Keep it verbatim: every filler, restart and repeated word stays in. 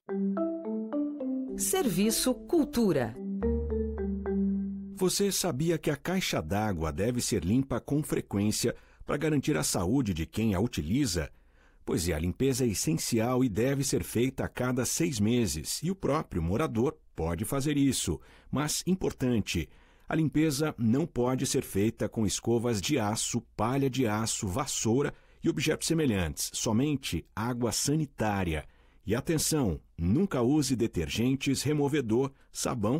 Serviço Cultura. Você sabia que a caixa d'água deve ser limpa com frequência para garantir a saúde de quem a utiliza? Pois é, a limpeza é essencial e deve ser feita a cada seis meses, e o próprio morador pode fazer isso. Mas, importante, a limpeza não pode ser feita com escovas de aço, palha de aço, vassoura e objetos semelhantes, somente água sanitária. E atenção, nunca use detergentes, removedor, sabão